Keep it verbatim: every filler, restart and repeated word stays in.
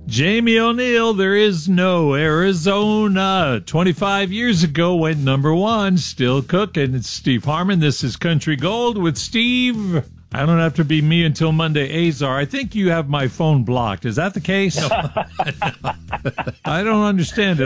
Jamie O'Neill, There Is No Arizona. twenty-five years ago went number one, still cooking. It's Steve Harmon. This is Country Gold with Steve. I don't have to be me until Monday, Azar. I think you have my phone blocked. Is that the case? No. I don't understand it.